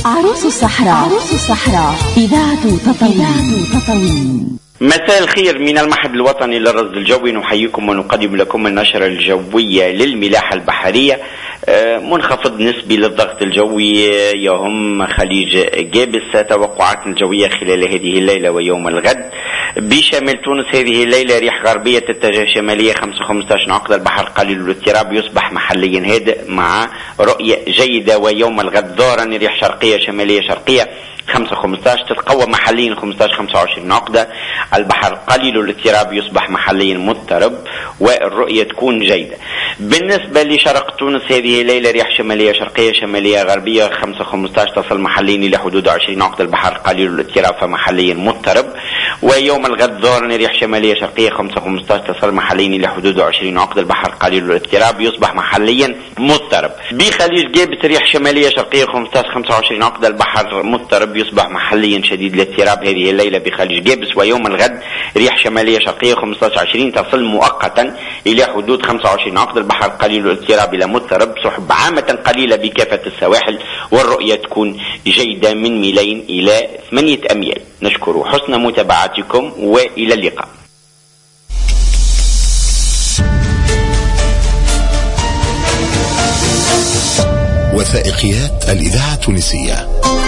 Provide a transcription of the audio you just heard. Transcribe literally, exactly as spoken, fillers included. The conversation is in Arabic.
عروس الصحراء. عروس الصحراء إذاعة تطاوين. مساء الخير من المعهد الوطني للرصد الجوي، نحييكم ونقدم لكم النشرة الجوية للملاحة البحرية. منخفض نسبي للضغط الجوي يهم خليج جابس. توقعات الجوية خلال هذه الليلة ويوم الغد بشمال تونس. هذه الليلة ريح غربية تتجه شمالية خمسة خمسة عشر نقطة، البحر قليل الاضطراب يصبح محليا هادئ مع رؤية جيدة. ويوم الغد ظهرا ريح شرقية شمالية شرقية خمسة خمسة عشر تتقوى محليا خمسة عشر خمسة وعشرين نقطة، البحر قليل الاضطراب يصبح محليا مضطرب والرؤية تكون جيدة. بالنسبة لشرق تونس هذه الليلة ريح شمالية شرقية شمالية غربية خمسة خمسة عشر تصل محليا إلى حدود عشرين نقطة، البحر قليل الاضطراب فمحليا مضطرب. ويوم الغد ظهرا ريح شمالية شرقية خمسة خمسة عشر تصل محليا إلى حدود عشرين نقطة، البحر قليل الاضطراب يصبح محليا مضطرب. بخليج جابس ريح شمالية شرقية خمسة عشر خمسة وعشرين نقطة، البحر مضطرب يصبح محليا شديد الاضطراب هذه الليلة بخليج جابس. ويوم الغد ريح شمالية شرقية خمسة عشر عشرين تصل مؤقتا إلى حدود خمسة وعشرين نقطة، البحر قليل الاضطراب إلى مضطرب، سحب عامة قليلة بكافة السواحل والرؤية تكون جيدة من ميلين إلى ثمانية أميال. نشكر حسن متابعتكم وإلى اللقاء. وثائقيات الإذاعة التونسية.